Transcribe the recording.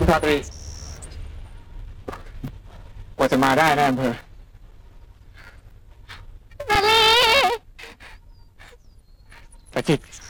ชาตรีกว่าจะมาได้นะอำเภอนาลีประจิตร